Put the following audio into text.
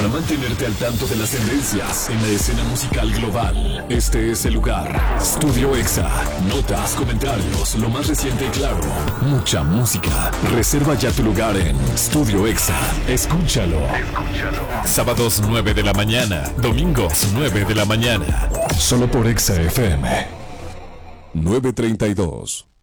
Para mantenerte al tanto de las tendencias en la escena musical global, este es el lugar. Estudio Exa. Notas, comentarios, lo más reciente y claro. Mucha música. Reserva ya tu lugar en Estudio Exa. Escúchalo. Sábados 9 de la mañana. Domingos 9 de la mañana. Solo por Exa FM. 9:32.